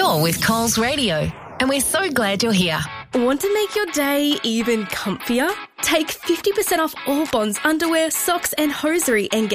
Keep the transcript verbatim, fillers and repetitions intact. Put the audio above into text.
You're with Coles Radio, and we're so glad you're here. Want to make your day even comfier? Take fifty percent off all Bonds underwear, socks and hosiery and get